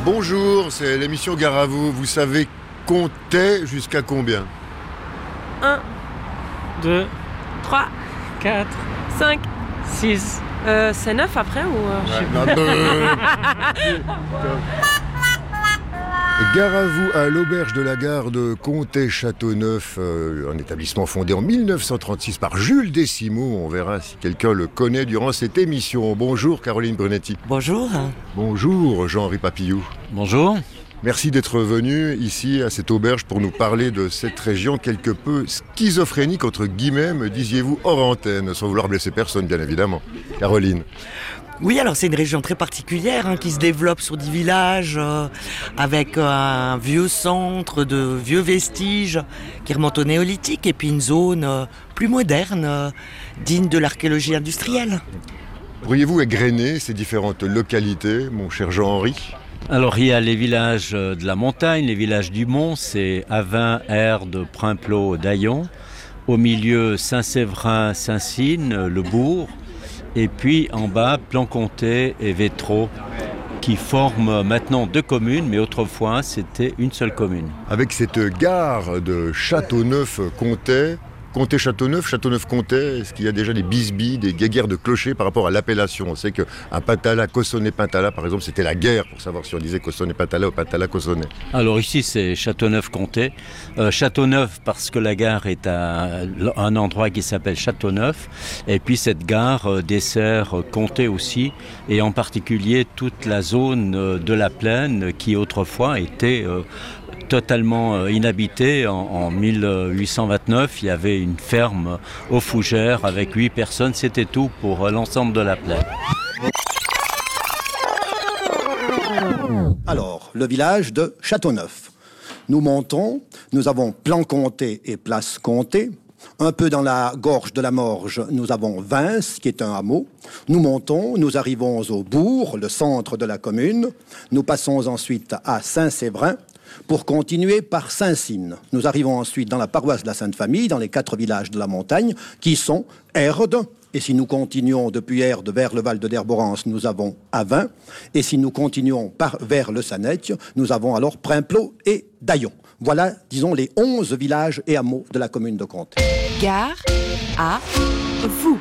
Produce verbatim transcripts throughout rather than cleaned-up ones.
Bonjour, c'est l'émission Gare à vous. Vous savez compter jusqu'à combien? un, deux, trois, quatre, cinq, six. Euh, c'est neuf après ou... Euh, je sais Ouais, non, Gare à vous à l'auberge de la gare de Comté-Châteauneuf, euh, un établissement fondé en mille neuf cent trente-six par Jules Décimeau. On verra si quelqu'un le connaît durant cette émission. Bonjour Caroline Brunetti. Bonjour. Bonjour Jean-Henri Papillou. Bonjour. Merci d'être venu ici à cette auberge pour nous parler de cette région quelque peu schizophrénique entre guillemets, me disiez-vous, hors antenne, sans vouloir blesser personne bien évidemment. Caroline. Oui, alors c'est une région très particulière hein, qui se développe sur dix villages euh, avec euh, un vieux centre de vieux vestiges qui remontent au néolithique et puis une zone euh, plus moderne, euh, digne de l'archéologie industrielle. Pourriez-vous égrener ces différentes localités, mon cher Jean-Henri ? Alors il y a les villages de la montagne, les villages du Mont, c'est Avin, Erde, Primplot, Daillon. Au milieu, Saint-Séverin, Saint-Cyne, le bourg. Et puis en bas, Plan-Comté et Vétro, qui forment maintenant deux communes, mais autrefois c'était une seule commune. Avec cette gare de Châteauneuf-Comté, Comté-Châteauneuf, Châteauneuf-Comté, est-ce qu'il y a déjà des bisbilles, des guéguerres de clochers par rapport à l'appellation? On sait qu'un Pintala, Cossonay-Pintala, par exemple, c'était la guerre pour savoir si on disait Cossonay-Pintala ou Pintala-Cossonay. Alors ici, c'est Châteauneuf-Comté. Euh, Châteauneuf parce que la gare est à un endroit qui s'appelle Châteauneuf. Et puis cette gare euh, dessert euh, Comté aussi, et en particulier toute la zone euh, de la plaine qui autrefois était... Euh, totalement inhabité. En, en mille huit cent vingt-neuf, il y avait une ferme aux Fougères avec huit personnes. C'était tout pour l'ensemble de la plaine. Alors, le village de Châteauneuf. Nous montons, nous avons Plan-Comté et Place Comté. Un peu dans la gorge de la Morge, nous avons Vince, qui est un hameau. Nous montons, nous arrivons au bourg, le centre de la commune. Nous passons ensuite à Saint-Séverin, pour continuer par Saint-Cyne. Nous arrivons ensuite dans la paroisse de la Sainte-Famille, dans les quatre villages de la montagne, qui sont Erde. Et si nous continuons depuis Erde vers le Val de Derborance, nous avons Avin. Et si nous continuons par, vers le Sanec, nous avons alors Primplot et Daillon. Voilà, disons, les onze villages et hameaux de la commune de Comté. Gare à vous.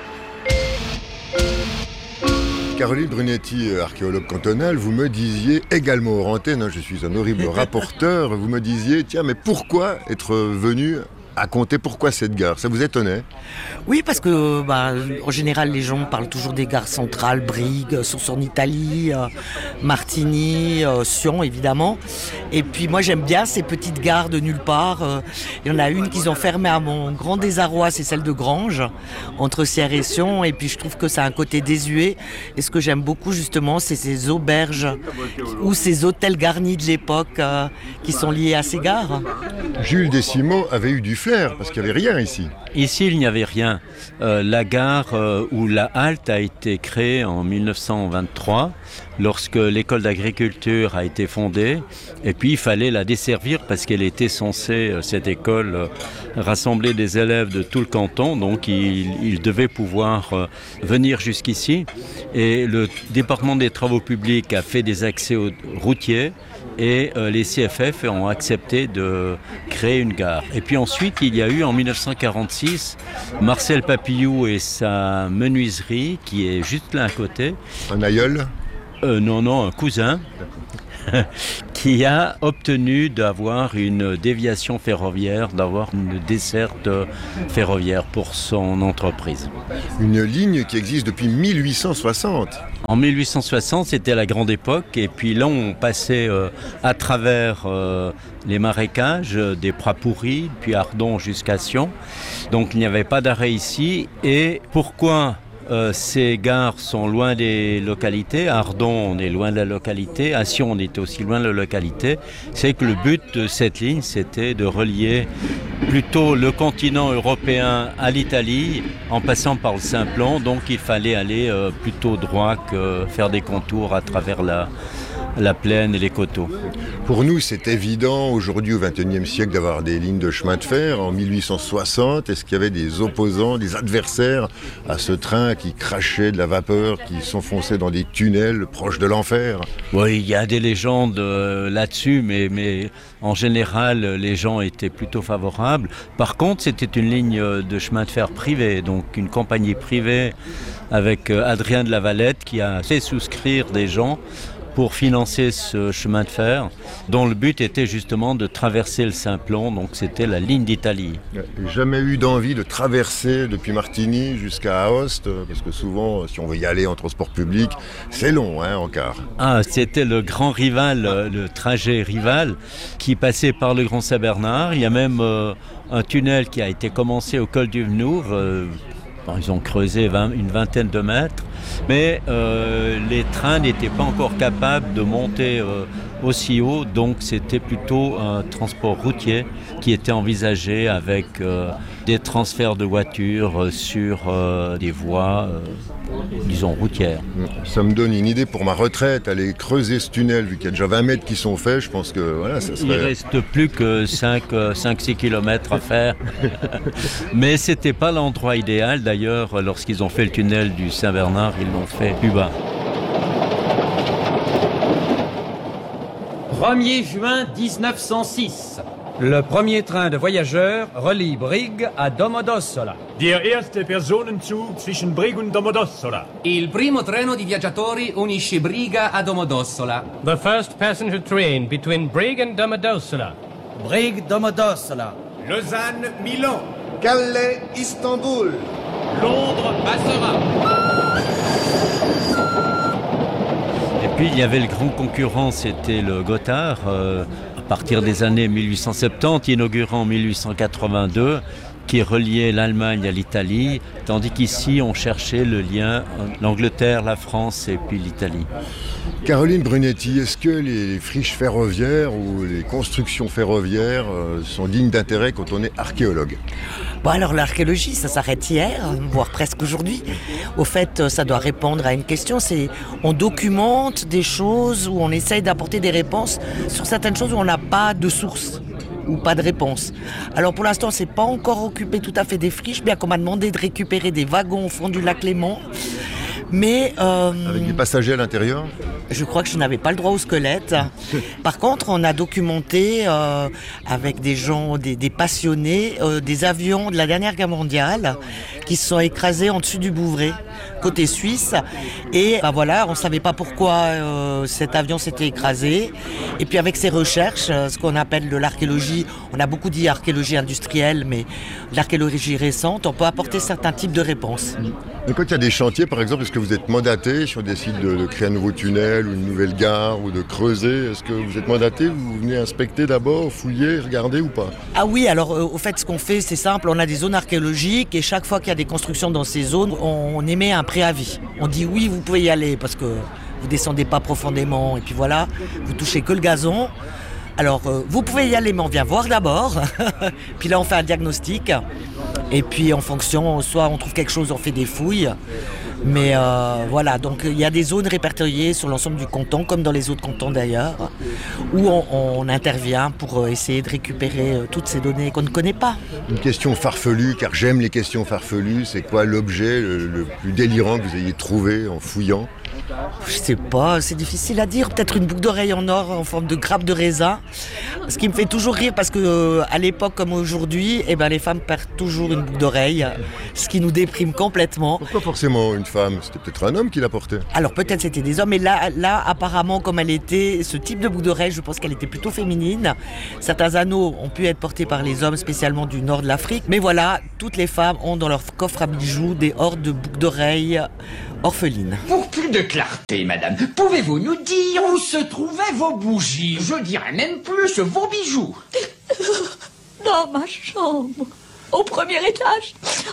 Caroline Brunetti, archéologue cantonale, vous me disiez également hors antenne, hein, je suis un horrible rapporteur, vous me disiez, tiens, mais pourquoi être venu à Comté, pourquoi cette gare? Ça vous étonnait? Oui, parce que bah, en général, les gens parlent toujours des gares centrales, Brigue, Source en Italie, euh, Martigny, euh, Sion, évidemment. Et puis moi, j'aime bien ces petites gares de nulle part. Euh, il y en a une qu'ils ont fermée à mon grand désarroi, c'est celle de Granges, entre Sierre et Sion. Et puis je trouve que ça a un côté désuet. Et ce que j'aime beaucoup, justement, c'est ces auberges ou ces hôtels garnis de l'époque euh, qui sont liés à ces gares. Jules Décimeau avait eu du flair, parce qu'il n'y avait rien ici. Ici, il n'y avait rien. Euh, la gare euh, ou la halte a été créée en mille neuf cent vingt-trois, lorsque l'école d'agriculture a été fondée. Et puis, il fallait la desservir parce qu'elle était censée, euh, cette école, euh, rassembler des élèves de tout le canton. Donc, il, il devait pouvoir euh, venir jusqu'ici. Et le département des travaux publics a fait des accès aux routiers. Et euh, les C F F ont accepté de créer une gare. Et puis ensuite, il y a eu en mille neuf cent quarante-six, Marcel Papillou et sa menuiserie, qui est juste là à côté. Un aïeul ? euh, Non, non, un cousin. qui a obtenu d'avoir une déviation ferroviaire, d'avoir une desserte ferroviaire pour son entreprise. Une ligne qui existe depuis mille huit cent soixante. En mille huit cent soixante, c'était la grande époque, et puis là, on passait euh, à travers euh, les marécages, euh, des Pras pourris, puis Ardon jusqu'à Sion. Donc il n'y avait pas d'arrêt ici. Et pourquoi Euh, ces gares sont loin des localités? À Ardon, on est loin de la localité. À Sion, on est aussi loin de la localité. C'est que le but de cette ligne, c'était de relier plutôt le continent européen à l'Italie en passant par le Simplon. Donc, il fallait aller euh, plutôt droit que faire des contours à travers la, la plaine et les coteaux. Pour nous, c'est évident aujourd'hui au vingt et unième siècle d'avoir des lignes de chemin de fer. En mille huit cent soixante, est-ce qu'il y avait des opposants, des adversaires à ce train qui crachait de la vapeur, qui s'enfonçait dans des tunnels proches de l'enfer? Oui, il y a des légendes euh, là-dessus, mais, mais en général, les gens étaient plutôt favorables. Par contre, c'était une ligne de chemin de fer privée, donc une compagnie privée avec euh, Adrien de la Valette qui a fait souscrire des gens pour financer ce chemin de fer, dont le but était justement de traverser le Simplon, donc c'était la ligne d'Italie. J'ai jamais eu d'envie de traverser depuis Martigny jusqu'à Aoste, parce que souvent, si on veut y aller en transport public, c'est long, hein, en car. Ah, c'était le grand rival, le trajet rival, qui passait par le Grand Saint-Bernard. Il y a même euh, un tunnel qui a été commencé au col du Venouvre. Euh, Ils ont creusé vingt, une vingtaine de mètres, mais euh, les trains n'étaient pas encore capables de monter euh, aussi haut, donc c'était plutôt un transport routier qui était envisagé avec euh, des transferts de voitures sur euh, des voies, euh, disons, routières. Ça me donne une idée pour ma retraite, aller creuser ce tunnel, vu qu'il y a déjà vingt mètres qui sont faits, je pense que voilà, ça serait... Il ne reste plus que cinq à six kilomètres à faire, mais ce n'était pas l'endroit idéal. D'ailleurs, lorsqu'ils ont fait le tunnel du Saint-Bernard, ils l'ont fait plus bas. premier juin dix-neuf cent six. Le premier train de voyageurs relie Brigue à Domodossola. Der erste Personenzug zwischen Brigue und Domodossola. Il primo treno di viaggiatori unisce Briga a Domodossola. The first passenger train between Brigue and Domodossola. Brigue Domodossola. Lausanne, Milan. Calais, Istanbul. Londres, Bassora. Et puis il y avait le grand concurrent, c'était le Gothard, euh, à partir des années mille huit cent soixante-dix, inaugurant en mille huit cent quatre-vingt-deux, qui reliait l'Allemagne à l'Italie, tandis qu'ici on cherchait le lien entre l'Angleterre, la France et puis l'Italie. Caroline Brunetti, est-ce que les friches ferroviaires ou les constructions ferroviaires euh, sont dignes d'intérêt quand on est archéologue? Bon, alors l'archéologie, ça s'arrête hier, voire presque aujourd'hui. Au fait, ça doit répondre à une question, c'est on documente des choses où on essaye d'apporter des réponses sur certaines choses où on n'a pas de source ou pas de réponse. Alors pour l'instant, c'est pas encore occupé tout à fait des friches, bien qu'on m'a demandé de récupérer des wagons au fond du lac Léman. Mais euh, avec des passagers à l'intérieur? Je crois que je n'avais pas le droit au squelette. Par contre, on a documenté euh, avec des gens, des, des passionnés, euh, des avions de la dernière guerre mondiale qui se sont écrasés en dessus du Bouvray, côté suisse. Et ben voilà, on ne savait pas pourquoi euh, cet avion s'était écrasé. Et puis avec ces recherches, ce qu'on appelle de l'archéologie, on a beaucoup dit archéologie industrielle, mais l'archéologie récente, on peut apporter certains types de réponses. Mais quand il y a des chantiers, par exemple, est-ce que vous êtes mandaté si on décide de, de créer un nouveau tunnel ou une nouvelle gare ou de creuser? Est-ce que vous êtes mandaté? Vous venez inspecter d'abord, fouiller, regarder ou pas? Ah oui, alors euh, au fait, ce qu'on fait, c'est simple. On a des zones archéologiques et chaque fois qu'il y a des constructions dans ces zones, on, on émet un préavis. On dit oui, vous pouvez y aller parce que vous descendez pas profondément et puis voilà, vous touchez que le gazon. Alors, euh, vous pouvez y aller, mais on vient voir d'abord. Puis là, on fait un diagnostic. Et puis, en fonction, soit on trouve quelque chose, on fait des fouilles. Mais euh, voilà, donc il y a des zones répertoriées sur l'ensemble du canton, comme dans les autres cantons d'ailleurs, où on, on intervient pour essayer de récupérer toutes ces données qu'on ne connaît pas. Une question farfelue, car j'aime les questions farfelues. C'est quoi l'objet le, le plus délirant que vous ayez trouvé en fouillant? Je sais pas, c'est difficile à dire. Peut-être une boucle d'oreille en or en forme de grappe de raisin. Ce qui me fait toujours rire parce que euh, à l'époque comme aujourd'hui, eh ben, les femmes perdent toujours une boucle d'oreille, ce qui nous déprime complètement. Pourquoi forcément une femme? C'était peut-être un homme qui la portait. Alors peut-être c'était des hommes, mais là, là apparemment comme elle était, ce type de boucle d'oreille, je pense qu'elle était plutôt féminine. Certains anneaux ont pu être portés par les hommes, spécialement du nord de l'Afrique. Mais voilà, toutes les femmes ont dans leur coffre à bijoux des hordes de boucles d'oreilles orphelines. Pour plus de clarté, madame, pouvez-vous nous dire où se trouvaient vos bougies? Je dirais même plus vos bijoux. Dans ma chambre, au premier étage,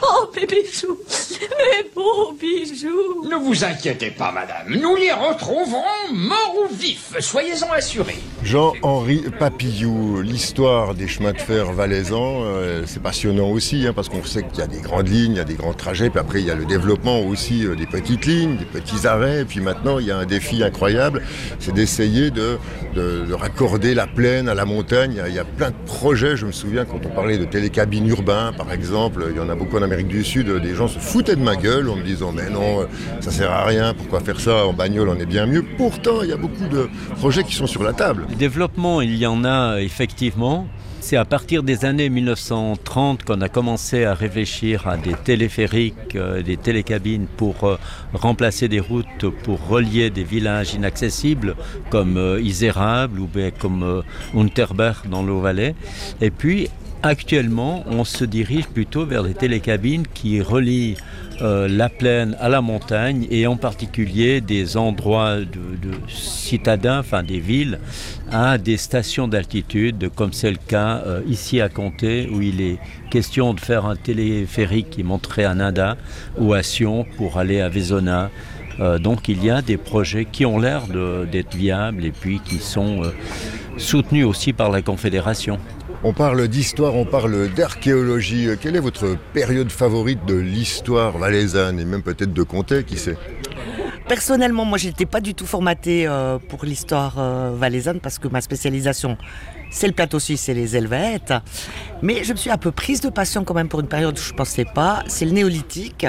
Oh, mes bijoux, mes beaux bijoux. Ne vous inquiétez pas, madame. Nous les retrouverons morts ou vifs. Soyez-en assurés. Jean-Henri Papillou, l'histoire des chemins de fer valaisans, euh, c'est passionnant aussi, hein, parce qu'on sait qu'il y a des grandes lignes, il y a des grands trajets, puis après il y a le développement aussi euh, des petites lignes, des petits arrêts, et puis maintenant il y a un défi incroyable, c'est d'essayer de, de, de raccorder la plaine à la montagne. Il y, a, il y a plein de projets, je me souviens quand on parlait de télécabines urbains par exemple, il y en a beaucoup en Amérique du Sud, des gens se foutaient de ma gueule en me disant mais non, ça sert à rien, pourquoi faire ça, en bagnole on est bien mieux. Pourtant il y a beaucoup de projets qui sont sur la table. Développement, il y en a effectivement. C'est à partir des années mille neuf cent trente qu'on a commencé à réfléchir à des téléphériques, euh, des télécabines pour euh, remplacer des routes, pour relier des villages inaccessibles comme euh, Isérables ou bien comme euh, Unterberg dans l'Haut-Valais. Et puis actuellement, on se dirige plutôt vers des télécabines qui relient euh, la plaine à la montagne et en particulier des endroits de, de citadins, enfin des villes, à des stations d'altitude, comme c'est le cas euh, ici à Comté, où il est question de faire un téléphérique qui monterait à Nada ou à Sion pour aller à Vaisonna. Euh, donc il y a des projets qui ont l'air de, d'être viables et puis qui sont euh, soutenus aussi par la Confédération. On parle d'histoire, on parle d'archéologie. Quelle est votre période favorite de l'histoire valaisanne et même peut-être de Comté, qui sait ? Personnellement, moi, je n'étais pas du tout formatée euh, pour l'histoire euh, valaisanne parce que ma spécialisation, c'est le plateau suisse et les Helvètes. Mais je me suis un peu prise de passion quand même pour une période où je ne pensais pas. C'est le néolithique.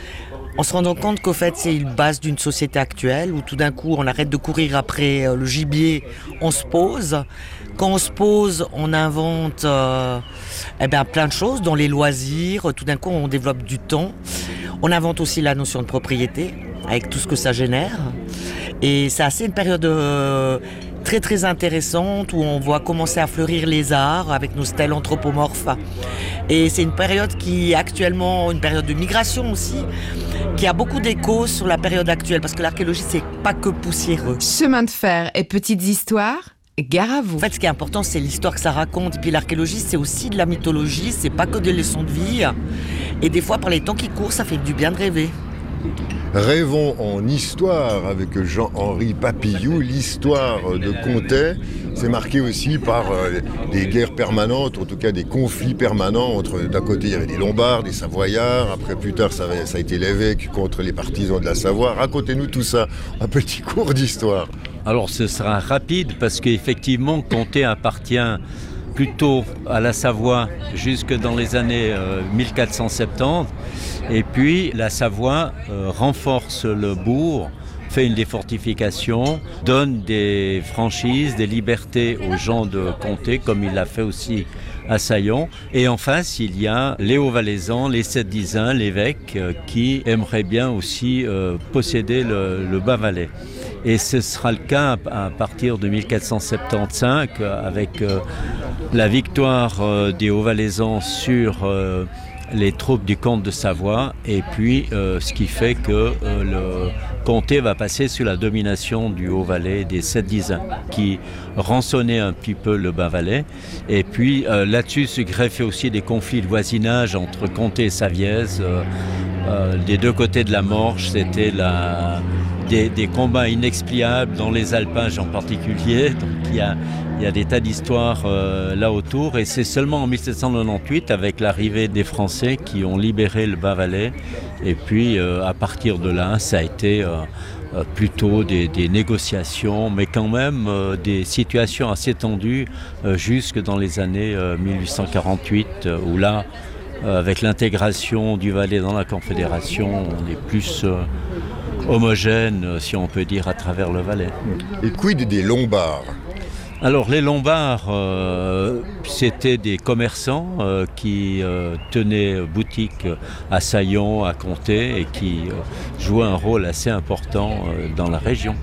En se rendant compte qu'au fait, c'est une base d'une société actuelle où tout d'un coup, on arrête de courir après euh, le gibier, on se pose. Quand on se pose, on invente euh, eh bien, plein de choses, dont les loisirs. Tout d'un coup, on développe du temps. On invente aussi la notion de propriété, avec tout ce que ça génère. Et c'est assez une période euh, très très intéressante où on voit commencer à fleurir les arts avec nos stèles anthropomorphes. Et c'est une période qui est actuellement une période de migration aussi, qui a beaucoup d'écho sur la période actuelle, parce que l'archéologie, c'est pas que poussiéreux. Chemin de fer et petites histoires, gare à vous. En fait, ce qui est important, c'est l'histoire que ça raconte. Et puis l'archéologie, c'est aussi de la mythologie, c'est pas que des leçons de vie. Et des fois, par les temps qui courent, ça fait du bien de rêver. Rêvons en histoire avec Jean-Henri Papillou. L'histoire de Comté, c'est marqué aussi par euh, des guerres permanentes, en tout cas des conflits permanents. Entre, d'un côté, il y avait des Lombards, des Savoyards. Après, plus tard, ça, ça a été l'évêque contre les partisans de la Savoie. Racontez-nous tout ça, un petit cours d'histoire. Alors, ce sera rapide parce qu'effectivement, Comté appartient plutôt à la Savoie jusque dans les années euh, mille quatre cent soixante-dix. Et puis la Savoie euh, renforce le bourg, fait une défortification, donne des franchises, des libertés aux gens de Comté, comme il l'a fait aussi à Saillon. Et en face, il y a les Hauts-Valaisans, les Sept-Dizains, l'évêque, euh, qui aimeraient bien aussi euh, posséder le, le Bas-Valais. Et ce sera le cas à partir de mille quatre cent soixante-quinze avec euh, la victoire euh, des Hauts-Valaisans sur euh, les troupes du comte de Savoie, et puis euh, ce qui fait que euh, le comté va passer sous la domination du Haut-Valais, des Sept-Dizains, qui rançonnaient un petit peu le Bas-Valais. Et puis euh, là-dessus se greffaient aussi des conflits de voisinage entre Comté et Savièse. Euh, euh, des deux côtés de la Morge, c'était la... Des, des combats inexpliables dans les alpages en particulier. Donc il y a, il y a des tas d'histoires euh, là autour, et c'est seulement en mille sept cent quatre-vingt-dix-huit, avec l'arrivée des Français, qui ont libéré le Bas-Valais. Et puis euh, à partir de là, ça a été euh, euh, plutôt des, des négociations, mais quand même euh, des situations assez tendues euh, jusque dans les années euh, mille huit cent quarante-huit, euh, où là, euh, avec l'intégration du Valais dans la Confédération, on est plus euh, homogène, si on peut dire, à travers le Valais. Et quid des Lombards ? Alors les Lombards, euh, c'était des commerçants euh, qui euh, tenaient boutique à Saillon, à Comté, et qui euh, jouaient un rôle assez important euh, dans la région.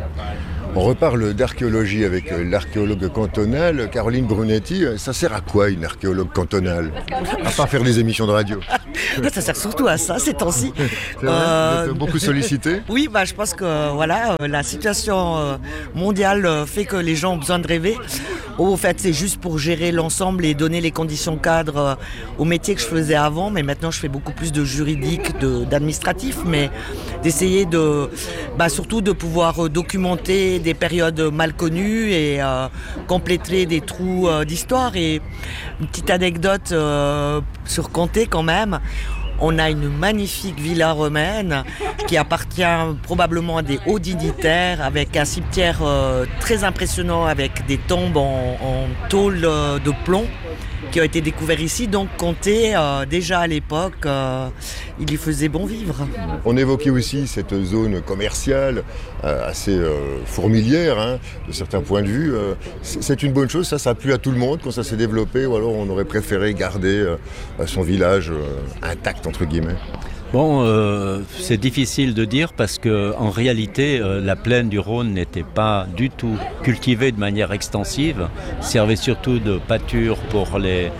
On reparle d'archéologie avec l'archéologue cantonale, Caroline Brunetti. Ça sert à quoi une archéologue cantonale ? À part faire des émissions de radio. Ça sert surtout à ça ces temps-ci. C'est vrai, euh, vous êtes beaucoup sollicité ? Oui, bah, je pense que voilà, la situation mondiale fait que les gens ont besoin de rêver. Oh, en fait, c'est juste pour gérer l'ensemble et donner les conditions cadres au métier que je faisais avant, mais maintenant je fais beaucoup plus de juridique, de, d'administratif, mais d'essayer de, bah, surtout de pouvoir documenter des périodes mal connues et euh, compléter des trous euh, d'histoire. Et une petite anecdote euh, sur Comté quand même. On a une magnifique villa romaine qui appartient probablement à des hauts dignitaires, avec un cimetière euh, très impressionnant avec des tombes en, en tôle euh, de plomb qui ont été découverts ici. Donc Comté, euh, déjà à l'époque, euh, il y faisait bon vivre. On évoquait aussi cette zone commerciale euh, assez euh, fourmilière, hein, de certains points de vue. Euh, c'est une bonne chose, ça, ça a plu à tout le monde quand ça s'est développé, ou alors on aurait préféré garder euh, son village euh, intact, entre guillemets. Bon, euh, c'est difficile de dire parce que en réalité, euh, la plaine du Rhône n'était pas du tout cultivée de manière extensive, servait surtout de pâture pour les,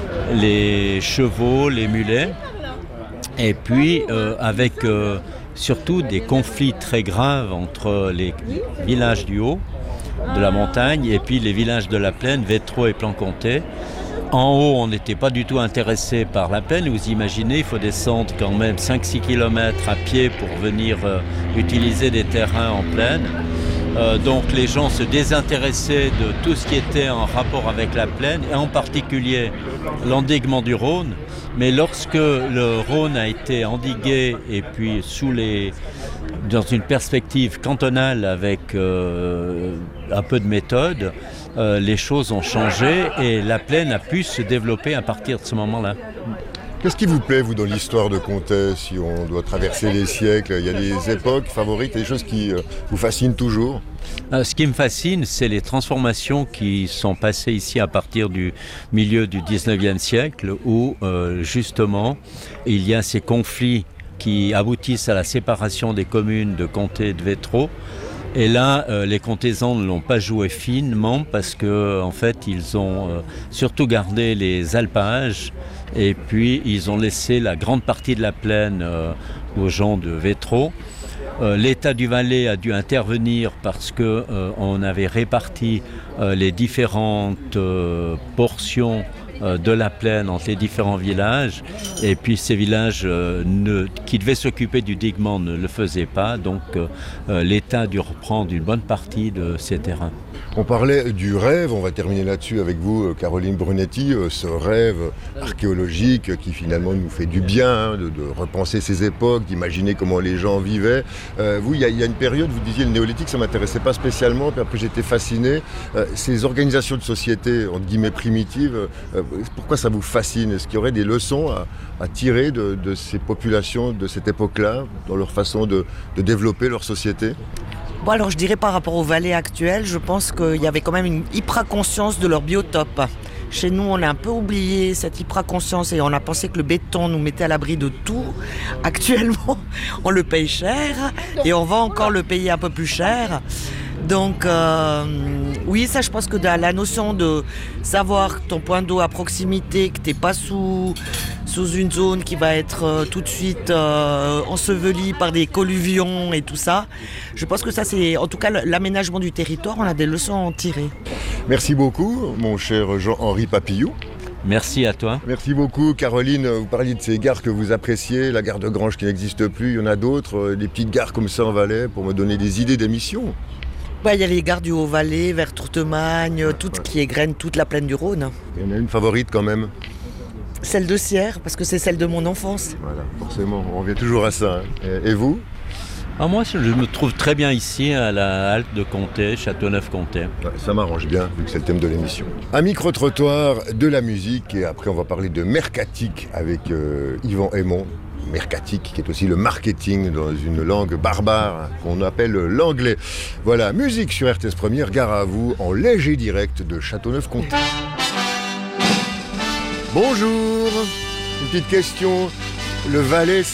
les chevaux, les mulets, et puis euh, avec euh, surtout des conflits très graves entre les villages du haut, de la montagne, et puis les villages de la plaine, Vétro et Planconté. En haut, on n'était pas du tout intéressé par la plaine. Vous imaginez, il faut descendre quand même cinq à six kilomètres à pied pour venir euh, utiliser des terrains en plaine. Euh, donc les gens se désintéressaient de tout ce qui était en rapport avec la plaine, et en particulier l'endiguement du Rhône. Mais lorsque le Rhône a été endigué et puis sous les, dans une perspective cantonale avec euh, un peu de méthode, euh, les choses ont changé et la plaine a pu se développer à partir de ce moment-là. Qu'est-ce qui vous plaît, vous, dans l'histoire de Comté, si on doit traverser les siècles? Il y a des époques favorites, il y a des choses qui euh, vous fascinent toujours? Euh, ce qui me fascine, c'est les transformations qui sont passées ici à partir du milieu du dix-neuvième siècle, où euh, justement il y a ces conflits qui aboutissent à la séparation des communes de Comté et de Vétro. Et là, euh, les Comtézans ne l'ont pas joué finement parce que, en fait, ils ont euh, surtout gardé les alpages et puis ils ont laissé la grande partie de la plaine euh, aux gens de Vétro. Euh, L'État du Valais a dû intervenir parce que euh, on avait réparti euh, les différentes euh, portions euh, de la plaine entre les différents villages, et puis ces villages euh, ne, qui devaient s'occuper du diguement ne le faisaient pas, donc euh, euh, l'État a dû reprendre une bonne partie de ces terrains. On parlait du rêve, on va terminer là-dessus avec vous, Caroline Brunetti, ce rêve archéologique qui finalement nous fait du bien, hein, de, de repenser ces époques, d'imaginer comment les gens vivaient. Euh, vous, il y, y a une période, vous disiez le néolithique, ça ne m'intéressait pas spécialement, puis après j'étais fasciné. Euh, ces organisations de société, entre guillemets primitives, euh, pourquoi ça vous fascine? Est-ce qu'il y aurait des leçons à, à tirer de, de ces populations de cette époque-là, dans leur façon de, de développer leur société? Bon, alors je dirais par rapport au Valais actuel, je pense qu'il y avait quand même une hyper-conscience de leur biotope. Chez nous, on a un peu oublié cette hyper-conscience et on a pensé que le béton nous mettait à l'abri de tout. Actuellement, on le paye cher et on va encore le payer un peu plus cher. Donc euh, oui, ça je pense que la notion de savoir ton point d'eau à proximité, que tu n'es pas sous, sous une zone qui va être euh, tout de suite euh, ensevelie par des colluvions et tout ça, je pense que ça c'est en tout cas l'aménagement du territoire, on a des leçons à en tirer. Merci beaucoup mon cher Jean-Henri Papillou. Merci à toi. Merci beaucoup Caroline, vous parliez de ces gares que vous appréciez, la gare de Granges qui n'existe plus, il y en a d'autres, des petites gares comme ça en Valais pour me donner des idées d'émissions. Il ouais, y a les gares du Haut-Valais, vers Tourtemagne, tout ouais. qui égrène toute la plaine du Rhône. Il y en a une favorite quand même? Celle de Sierre, parce que c'est celle de mon enfance. Voilà, forcément, on revient toujours à ça. Hein. Et, et vous? Ah, moi, je me trouve très bien ici, à la halte de Comté, Châteauneuf-Comté. Ouais, ça m'arrange bien, vu que c'est le thème de l'émission. Un micro-trottoir, de la musique, et après on va parler de mercatique avec euh, Yvan Aymon. Mercatique, qui est aussi le marketing dans une langue barbare qu'on appelle l'anglais. Voilà, musique sur R T S Première, gare à vous, en léger direct de Châteauneuf-Comté. Bonjour, une petite question, le Valais c'est où ?